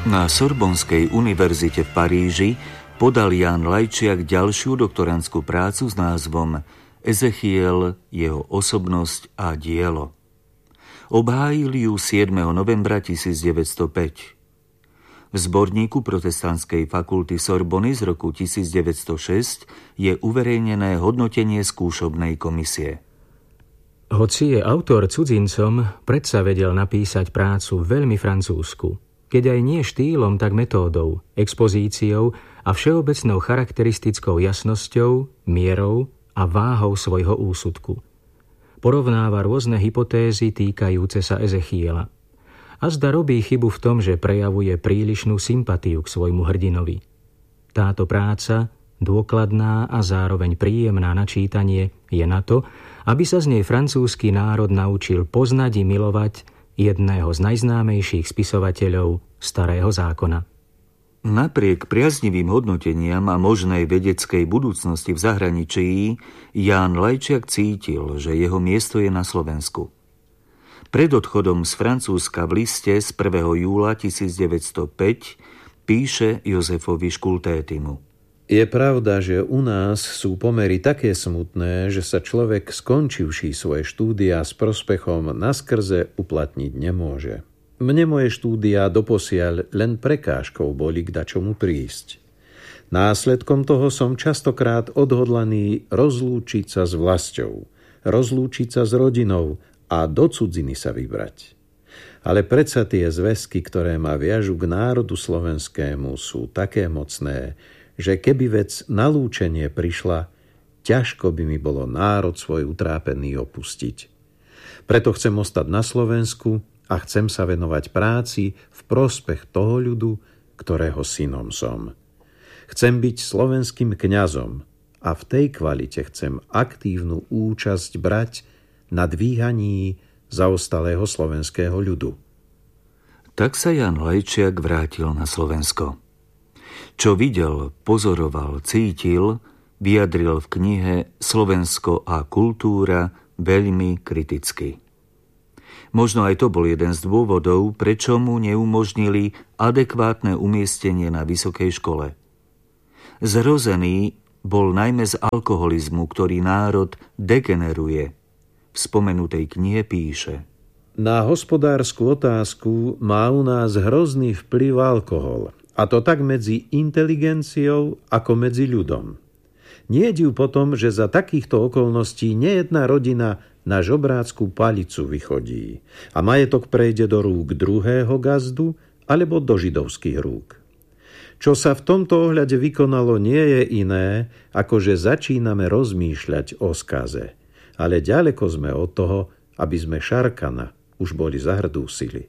Na Sorbonskej univerzite v Paríži podal Ján Lajčiak ďalšiu doktorandskú prácu s názvom Ezechiel, jeho osobnosť a dielo. Obhájil ju 7. novembra 1905. V zborníku protestantskej fakulty Sorbony z roku 1906 je uverejnené hodnotenie skúšobnej komisie. Hoci je autor cudzincom, predsa vedel napísať prácu veľmi francúzsku, keď aj nie štýlom, tak metódou, expozíciou a všeobecnou charakteristickou jasnosťou, mierou a váhou svojho úsudku. Porovnáva rôzne hypotézy týkajúce sa Ezechiela. A zda robí chybu v tom, že prejavuje prílišnú sympatiu k svojmu hrdinovi. Táto práca, dôkladná a zároveň príjemná na čítanie, je na to, aby sa z nej francúzsky národ naučil poznať i milovať jedného z najznámejších spisovateľov Starého zákona. Napriek priaznivým hodnoteniam a možnej vedeckej budúcnosti v zahraničí, Ján Lajčiak cítil, že jeho miesto je na Slovensku. Pred odchodom z Francúzska v liste z 1. júla 1905 píše Jozefovi Škultétimu. Je pravda, že u nás sú pomery také smutné, že sa človek skončivší svoje štúdia s prospechom naskrze uplatniť nemôže. Mne moje štúdia doposiaľ len prekážkou boli k dačomu prísť. Následkom toho som častokrát odhodlaný rozlúčiť sa s vlastou, rozlúčiť sa s rodinou a do cudziny sa vybrať. Ale predsa tie zväzky, ktoré ma viažu k národu slovenskému, sú také mocné, že keby vec na lúčenie prišla, ťažko by mi bolo národ svoj utrápený opustiť. Preto chcem ostať na Slovensku a chcem sa venovať práci v prospech toho ľudu, ktorého synom som. Chcem byť slovenským kňazom a v tej kvalite chcem aktívnu účasť brať na dvíhaní zaostalého slovenského ľudu. Tak sa Ján Lajčiak vrátil na Slovensko. Čo videl, pozoroval, cítil, vyjadril v knihe Slovensko a kultúra veľmi kriticky. Možno aj to bol jeden z dôvodov, prečo mu neumožnili adekvátne umiestnenie na vysokej škole. Zrozený bol najmä z alkoholizmu, ktorý národ degeneruje. V spomenutej knihe píše: Na hospodársku otázku má u nás hrozný vplyv alkohol, a to tak medzi inteligenciou ako medzi ľudom. Nie je div potom, že za takýchto okolností nejedna rodina na žobrácku palicu vychodí a majetok prejde do rúk druhého gazdu alebo do židovských rúk. Čo sa v tomto ohľade vykonalo, nie je iné, ako že začíname rozmýšľať o skaze. Ale ďaleko sme od toho, aby sme Šarkana už boli zahrdúsili.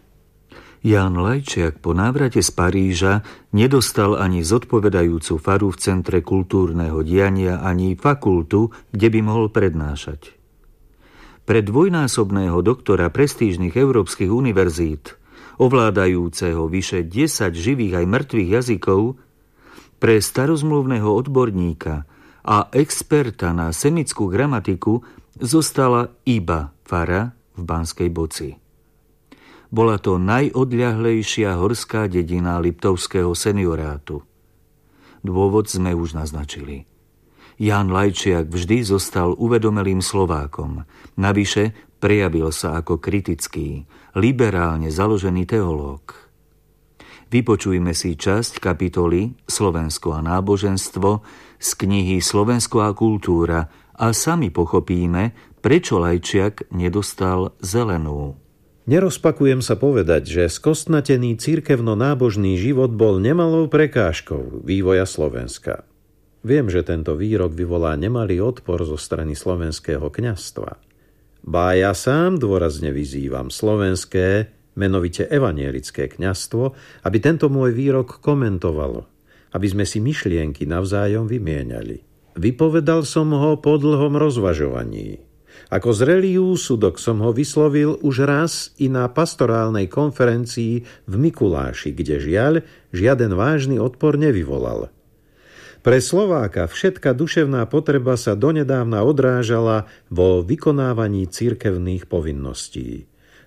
Ján Lajčiak po návrate z Paríža nedostal ani zodpovedajúcu faru v Centre kultúrneho diania, ani fakultu, kde by mohol prednášať. Pre dvojnásobného doktora prestížnych európskych univerzít, ovládajúceho vyše 10 živých aj mŕtvych jazykov, pre starozmluvného odborníka a experta na semickú gramatiku zostala iba fara v Banskej Boci. Bola to najodľahlejšia horská dedina Liptovského seniorátu. Dôvod sme už naznačili. Ján Lajčiak vždy zostal uvedomelým Slovákom. Navyše prejavil sa ako kritický, liberálne založený teológ. Vypočujme si časť kapitoly Slovensko a náboženstvo z knihy Slovensko a kultúra a sami pochopíme, prečo Lajčiak nedostal zelenú. Nerozpakujem sa povedať, že skostnatený cirkevno-nábožný život bol nemalou prekážkou vývoja Slovenska. Viem, že tento výrok vyvolá nemalý odpor zo strany slovenského kňazstva. Ba ja sám dôrazne vyzývam slovenské, menovite evanielické kňazstvo, aby tento môj výrok komentovalo, aby sme si myšlienky navzájom vymieniali. Vypovedal som ho po dlhom rozvažovaní. Ako zrelý úsudok som ho vyslovil už raz i na pastorálnej konferencii v Mikuláši, kde žiaľ žiaden vážny odpor nevyvolal. Pre Slováka všetka duševná potreba sa donedávna odrážala vo vykonávaní cirkevných povinností.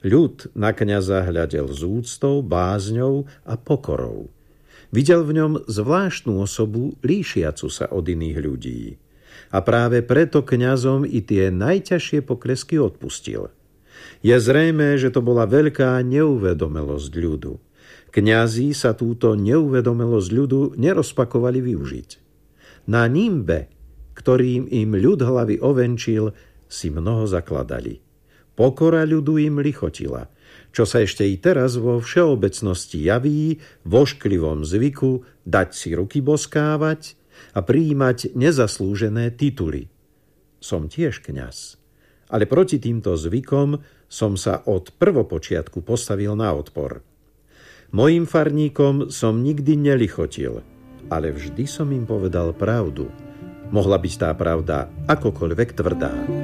Ľud na kňaza hľadel s úctou, bázňou a pokorou. Videl v ňom zvláštnu osobu, líšiacu sa od iných ľudí. A práve preto kňazom i tie najťažšie poklesky odpustil. Je zrejmé, že to bola veľká neuvedomelosť ľudu. Kňazi sa túto neuvedomelosť ľudu nerozpakovali využiť. Na nimbe, ktorým im ľud hlavy ovenčil, si mnoho zakladali. Pokora ľudu im lichotila, čo sa ešte i teraz vo všeobecnosti javí v ošklivom zvyku dať si ruky boskávať a prijímať nezaslúžené tituly. Som tiež kňaz, ale proti týmto zvykom som sa od prvopočiatku postavil na odpor. Mojím farníkom som nikdy nelichotil, ale vždy som im povedal pravdu. Mohla byť tá pravda akokoľvek tvrdá.